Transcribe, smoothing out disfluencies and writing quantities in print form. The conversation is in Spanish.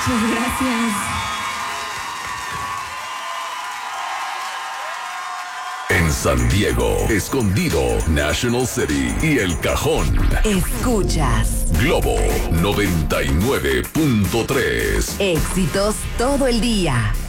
Muchas gracias. En San Diego, Escondido, National City y El Cajón. Escuchas Globo 99.3. éxitos todo el día.